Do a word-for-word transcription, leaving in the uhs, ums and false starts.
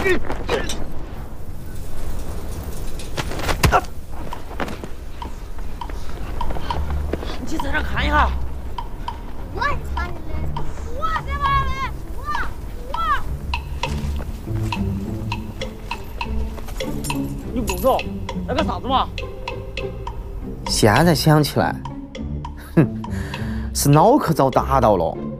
你在这看一下。 我穿的，我在哪里？我我。你不走，那个啥子嘛？ 现在想起来，哼，是脑壳遭打到了。